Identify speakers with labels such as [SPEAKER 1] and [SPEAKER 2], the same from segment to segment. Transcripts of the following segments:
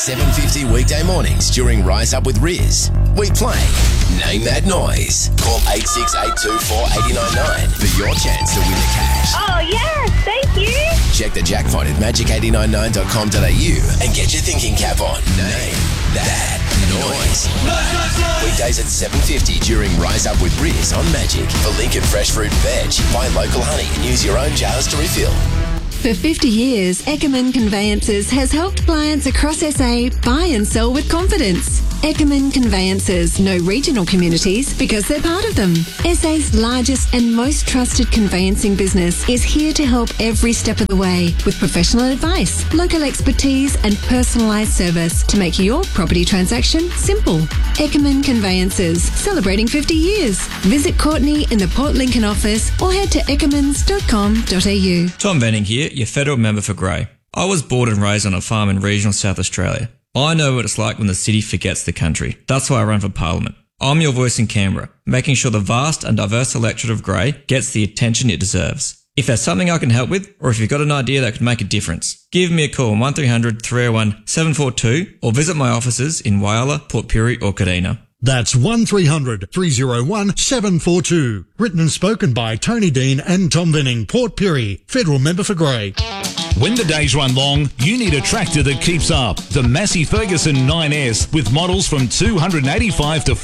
[SPEAKER 1] 7:50 weekday mornings during Rise Up with Riz. We play Name That Noise. Call 86824899 for your chance to win the cash.
[SPEAKER 2] Oh, yes, thank you.
[SPEAKER 1] Check the jackpot at magic899.com.au and get your thinking cap on. Name That Noise. Weekdays at 7:50 during Rise Up with Riz on Magic. For Lincoln Fresh Fruit and Veg, buy local honey and use your own jars to refill.
[SPEAKER 3] For 50 years, Eckerman Conveyances has helped clients across SA buy and sell with confidence. Eckerman Conveyances know regional communities because they're part of them. SA's largest and most trusted conveyancing business is here to help every step of the way with professional advice, local expertise and personalised service to make your property transaction simple. Eckerman Conveyances, celebrating 50 years. Visit Courtney in the Port Lincoln office or head to eckermans.com.au.
[SPEAKER 4] Tom Venning here, your federal member for Grey. I was born and raised on a farm in regional South Australia. I know what it's like when the city forgets the country. That's why I run for Parliament. I'm your voice in Canberra, making sure the vast and diverse electorate of Grey gets the attention it deserves. If there's something I can help with, or if you've got an idea that could make a difference, give me a call on 1300 301 742 or visit my offices in Whyalla, Port Pirie or Kadina.
[SPEAKER 5] That's 1300 301 742. Written and spoken by Tony Dean and Tom Venning, Port Pirie, Federal Member for Grey.
[SPEAKER 6] When the days run long, you need a tractor that keeps up. The Massey Ferguson 9S with models from 285 to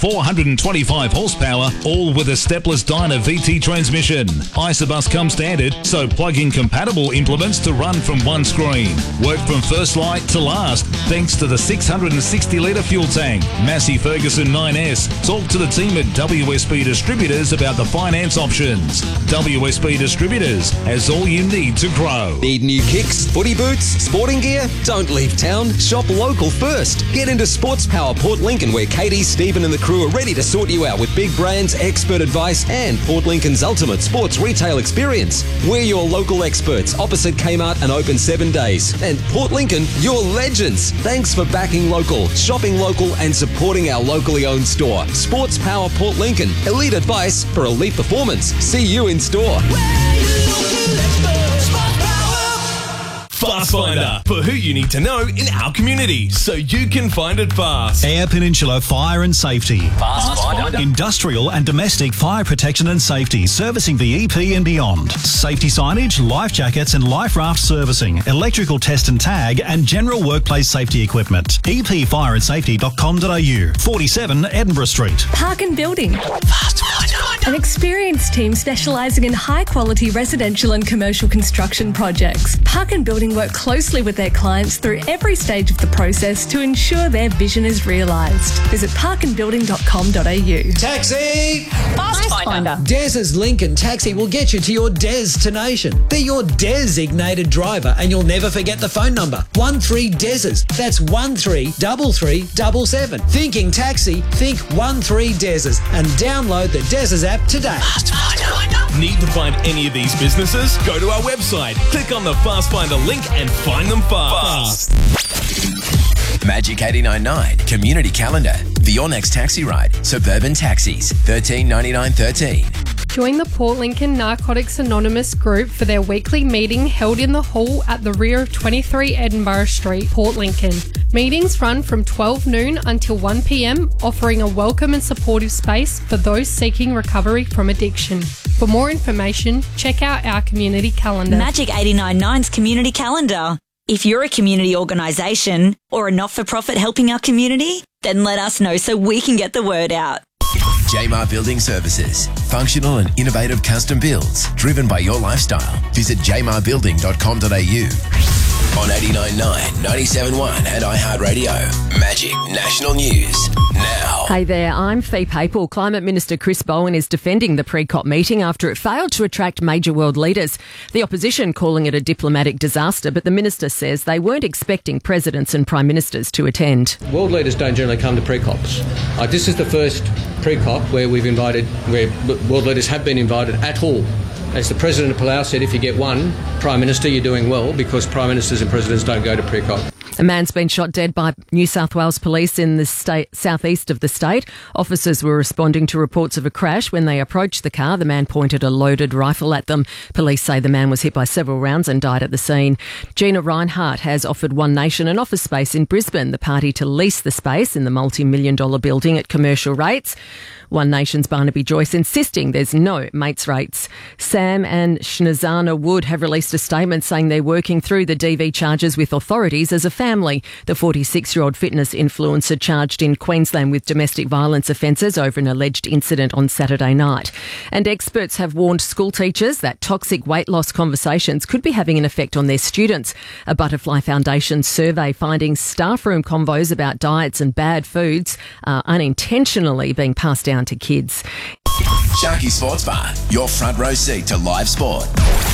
[SPEAKER 6] 425 horsepower, all with a stepless Dyna VT transmission. Isobus comes standard, so plug-in compatible implements to run from one screen. Work from first light to last, thanks to the 660-litre fuel tank. Massey Ferguson 9S. Talk to the team at WSB Distributors about the finance options. WSB Distributors has all you need to grow.
[SPEAKER 7] Need new kicks, footy boots, sporting gear? Don't leave town. Shop local first. Get into Sports Power Port Lincoln, where Katie, Stephen and the crew are ready to sort you out with big brands, expert advice and Port Lincoln's ultimate sports retail experience. We're your local experts opposite Kmart and open 7 days. And Port Lincoln, you're legends. Thanks for backing local, shopping local and supporting our locally owned store. Sports Power Port Lincoln. Elite advice for elite performance. See you in store.
[SPEAKER 8] Fast Finder, for who you need to know in our community, so you can find it fast.
[SPEAKER 9] Air Peninsula Fire and Safety.
[SPEAKER 8] Fast Finder.
[SPEAKER 9] Industrial and domestic fire protection and safety, servicing the EP and beyond. Safety signage, life jackets and life raft servicing, electrical test and tag and general workplace safety equipment. epfireandsafety.com.au, 47 Edinburgh Street.
[SPEAKER 10] Park and Building.
[SPEAKER 9] Fast Finder.
[SPEAKER 10] An experienced team specialising in high-quality residential and commercial construction projects. Park and Building work closely with their clients through every stage of the process to ensure their vision is realised. Visit parkandbuilding.com.au.
[SPEAKER 11] Taxi!
[SPEAKER 10] Fast Finder.
[SPEAKER 11] Des's Lincoln Taxi will get you to your destination. They're your designated driver and you'll never forget the phone number. 13 Des's. That's 133377. Thinking taxi, think 13 Des's and download the Des's app today.
[SPEAKER 9] Fast Finder.
[SPEAKER 8] Need to find any of these businesses? Go to our website, click on the Fast Finder link and find them fast.
[SPEAKER 1] Magic 899 Community Calendar. For your next taxi ride, Suburban Taxis, $13.99.13.
[SPEAKER 12] Join the Port Lincoln Narcotics Anonymous group for their weekly meeting held in the hall at the rear of 23 Edinburgh Street, Port Lincoln. Meetings run from 12 noon until 1 p.m, offering a welcome and supportive space for those seeking recovery from addiction. For more information, check out our community calendar.
[SPEAKER 13] Magic 899's community calendar. If you're a community organisation or a not-for-profit helping our community, then let us know so we can get the word out.
[SPEAKER 1] Jmar Building Services. Functional and innovative custom builds driven by your lifestyle. Visit jmarbuilding.com.au. On 89.9, 97.1 and iHeartRadio. Magic National News now.
[SPEAKER 14] Hey there, I'm Fee Papel. Climate Minister Chris Bowen is defending the pre-COP meeting after it failed to attract major world leaders. The opposition calling it a diplomatic disaster, but the minister says they weren't expecting presidents and prime ministers to attend.
[SPEAKER 15] World leaders don't generally come to pre-COPs. This is the first pre-COP where world leaders have been invited at all. As the President of Palau said, if you get one Prime Minister, you're doing well, because Prime Ministers and Presidents don't go to pre-COP.
[SPEAKER 14] A man's been shot dead by New South Wales police in the southeast of the state. Officers were responding to reports of a crash. When they approached the car, the man pointed a loaded rifle at them. Police say the man was hit by several rounds and died at the scene. Gina Reinhart has offered One Nation an office space in Brisbane, the party to lease the space in the multi-million-dollar building at commercial rates. One Nation's Barnaby Joyce insisting there's no mates rates. Sam and Shnazana Wood have released a statement saying they're working through the DV charges with authorities as a family. The 46-year-old fitness influencer charged in Queensland with domestic violence offences over an alleged incident on Saturday night. And experts have warned school teachers that toxic weight loss conversations could be having an effect on their students. A Butterfly Foundation survey finding staff room convos about diets and bad foods are unintentionally being passed down to kids.
[SPEAKER 1] Sharky Sports Bar, your front row seat to live sport.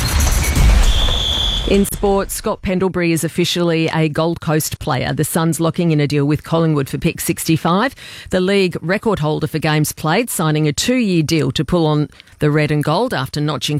[SPEAKER 14] In sport, Scott Pendlebury is officially a Gold Coast player. The Suns locking in a deal with Collingwood for pick 65. The league record holder for games played, signing a 2-year deal to pull on the red and gold after notching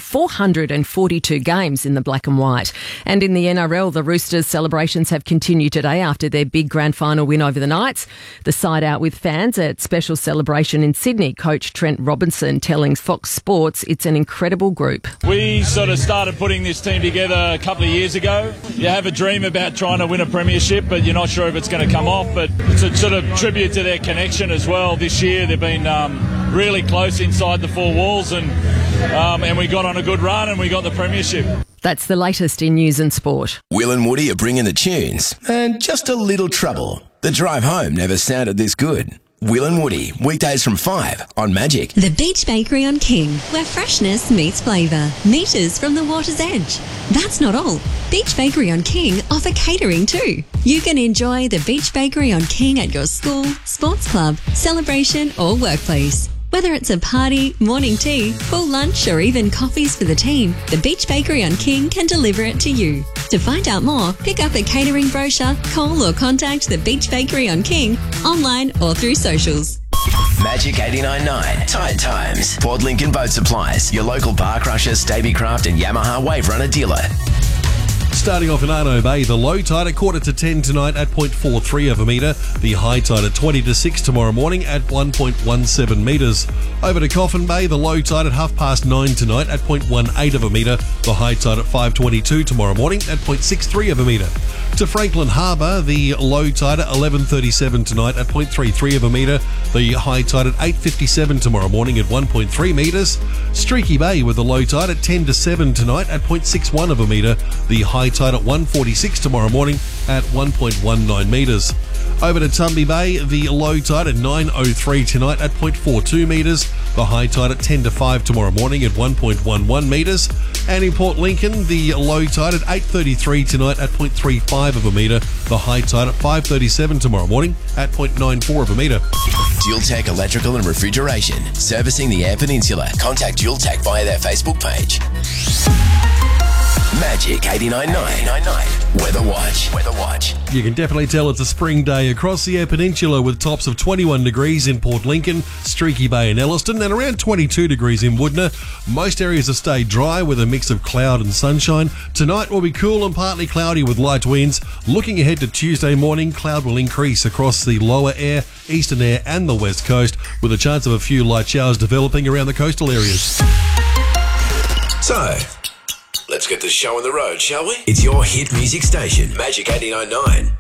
[SPEAKER 14] 442 games in the black and white. And in the NRL, the Roosters' celebrations have continued today after their big grand final win over the Knights. The side out with fans at special celebration in Sydney. Coach Trent Robinson telling Fox Sports it's an incredible group.
[SPEAKER 2] We sort of started putting this team together a couple of years ago. You have a dream about trying to win a premiership, but you're not sure if it's going to come off. But it's a sort of tribute to their connection as well. This year they've been really close inside the four walls, and we got on a good run and we got the premiership.
[SPEAKER 14] That's the latest in news and sport.
[SPEAKER 1] Will and Woody are bringing the tunes and just a little trouble. The drive home never sounded this good. Will and Woody, weekdays from 5 on Magic.
[SPEAKER 3] The Beach Bakery on King, where freshness meets flavour. Meters from the water's edge. That's not all. Beach Bakery on King offer catering too. You can enjoy the Beach Bakery on King at your school, sports club, celebration or workplace. Whether it's a party, morning tea, full lunch or even coffees for the team, the Beach Bakery on King can deliver it to you. To find out more, pick up a catering brochure, call or contact the Beach Bakery on King, online or through socials.
[SPEAKER 1] Magic 89.9, Tide Times, Port Lincoln Boat Supplies, your local bar crusher, Stabicraft and Yamaha Wave Runner dealer.
[SPEAKER 16] Starting off in Arno Bay, the low tide at 9:45 tonight at 0.43 of a metre. The high tide at 20 to 6 tomorrow morning at 1.17 metres. Over to Coffin Bay, the low tide at 9:30 tonight at 0.18 of a metre. The high tide at 5:22 tomorrow morning at 0.63 of a metre. To Franklin Harbour, the low tide at 11:37 tonight at 0.33 of a metre. The high tide at 8:57 tomorrow morning at 1.3 metres. Streaky Bay with the low tide at 10 to 7 tonight at 0.61 of a metre. The high tide at 1:46 tomorrow morning at 1.19 metres. Over to Tumby Bay, the low tide at 9:03 tonight at 0.42 metres. The high tide at 10 to 5 tomorrow morning at 1.11 metres. And in Port Lincoln, the low tide at 8:33 tonight at 0.35 of a metre. The high tide at 5:37 tomorrow morning at 0.94 of a metre.
[SPEAKER 1] Dual Tech Electrical and Refrigeration, servicing the Eyre Peninsula. Contact Dual Tech via their Facebook page. Magic 89.9. Weather Watch.
[SPEAKER 16] You can definitely tell it's a spring day across the Eyre Peninsula with tops of 21 degrees in Port Lincoln, Streaky Bay and Elliston, and around 22 degrees in Woodner. Most areas have stayed dry with a mix of cloud and sunshine. Tonight will be cool and partly cloudy with light winds. Looking ahead to Tuesday morning, cloud will increase across the lower Eyre, eastern Eyre and the west coast, with a chance of a few light showers developing around the coastal areas.
[SPEAKER 1] So, let's get the show on the road, shall we? It's your hit music station, Magic 89.9.